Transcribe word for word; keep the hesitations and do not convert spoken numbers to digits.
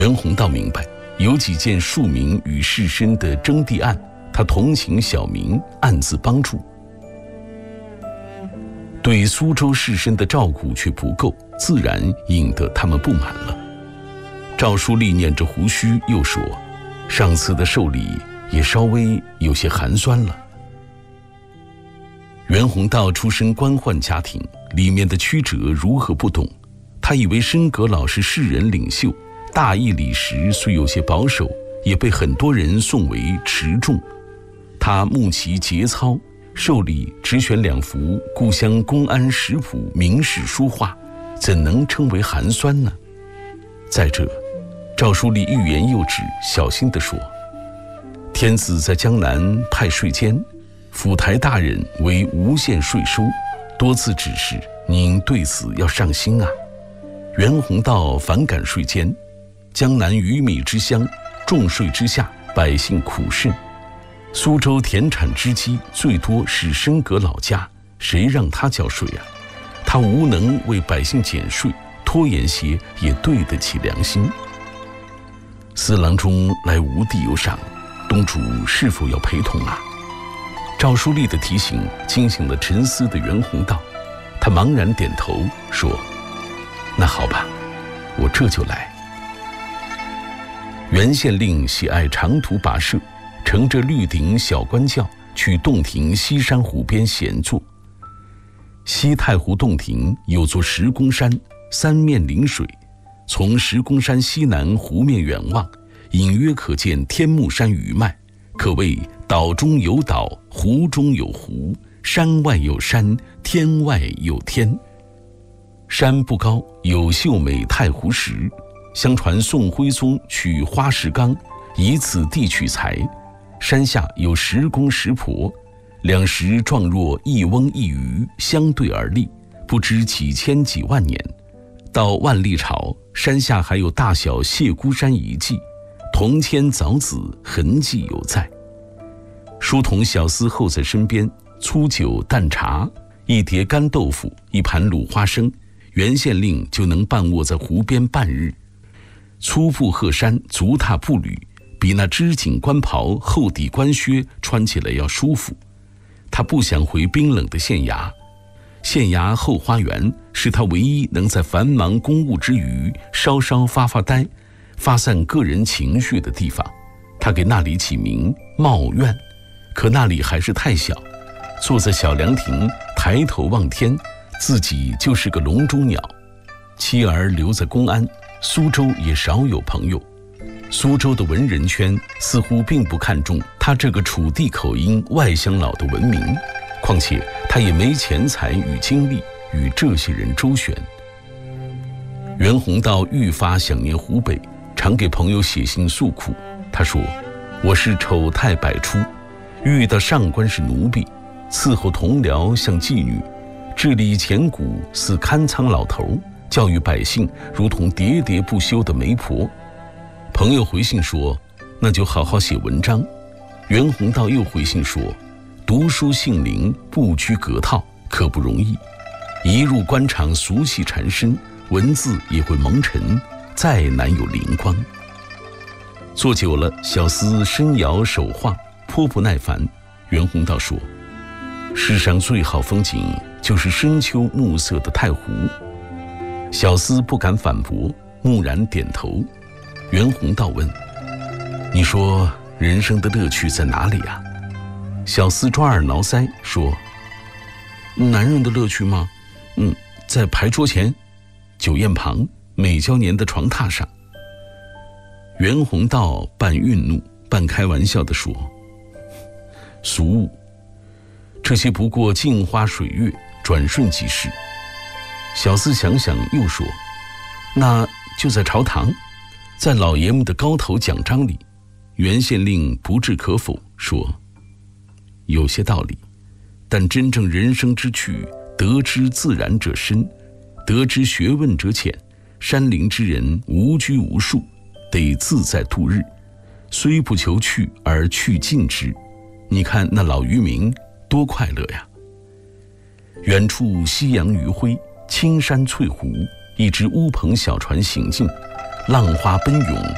袁宏道明白，有几件庶民与士绅的征地案，他同情小民，暗自帮助。对苏州士绅的照顾却不够，自然引得他们不满了。赵书立念着胡须，又说：“上次的寿礼也稍微有些寒酸了。”袁宏道出身官宦家庭，里面的曲折如何不懂？他以为申阁老是士人领袖，大义理实虽有些保守，也被很多人颂为持重。他慕其节操，寿礼只选两幅故乡公安食谱明史书画，怎能称为寒酸呢？再者，赵书立欲言又止，小心地说：“天子在江南派税监，府台大人为无限税收，多次指示，您对此要上心啊。”袁宏道反感税监，江南鱼米之乡，重税之下，百姓苦甚。苏州田产之基最多是申阁老家，谁让他交税啊？他无能为百姓减税，拖延些也对得起良心。司郎中来吴地有赏，东主是否要陪同啊？赵书立的提醒惊醒了沉思的袁宏道，他茫然点头说：“那好吧，我这就来。”袁县令喜爱长途跋涉，乘着绿顶小官轿去洞庭西山湖边闲坐。西太湖洞庭有座石公山，三面临水，从石公山西南湖面远望，隐约可见天目山余脉，可谓岛中有岛，湖中有湖，山外有山，天外有天。山不高，有秀美太湖石，相传宋徽宗取花石纲，以此地取材。山下有石公石婆，两石状若一翁一鱼，相对而立，不知几千几万年。到万历朝，山下还有大小谢姑山遗迹，铜签凿子，痕迹犹在。书童小厮候在身边，粗酒淡茶，一碟干豆腐，一盘卤花生，袁县令就能半卧在湖边半日。粗布鹤衫，足踏步履，比那织锦官袍厚底官靴穿起来要舒服。他不想回冰冷的县衙，县衙后花园是他唯一能在繁忙公务之余稍稍发发呆，发散个人情绪的地方。他给那里起名茂苑，可那里还是太小。坐在小凉亭，抬头望天，自己就是个笼中鸟。妻儿留在公安，苏州也少有朋友。苏州的文人圈似乎并不看重他这个楚地口音外乡佬的文明，况且他也没钱财与精力与这些人周旋。袁宏道愈发想念湖北，常给朋友写信诉苦。他说：“我是丑态百出，遇到上官是奴婢，伺候同僚像妓女，治理钱谷似看仓老头，教育百姓如同喋喋不休的媒婆。”朋友回信说：“那就好好写文章。”袁宏道又回信说：“读书性灵，不拘格套，可不容易。一入官场，俗气缠身，文字也会蒙尘，再难有灵光。”坐久了，小厮身摇手晃，颇不耐烦。袁宏道说：“世上最好风景就是深秋暮色的太湖。”小厮不敢反驳，木然点头。袁宏道问：“你说人生的乐趣在哪里啊？”小厮抓耳挠腮说：“男人的乐趣吗？嗯，在牌桌前，酒宴旁，美娇年的床榻上。”袁宏道半愠怒半开玩笑地说：“俗物，这些不过镜花水月，转瞬即逝。”小厮想想又说：“那就在朝堂，在老爷们的高头奖章里。”袁县令不置可否说：“有些道理，但真正人生之趣，得之自然者深，得之学问者浅。山林之人无拘无束，得自在度日，虽不求去而去尽之。你看那老渔民多快乐呀！”远处夕阳余晖，青山翠湖，一只乌篷小船行进，浪花奔涌，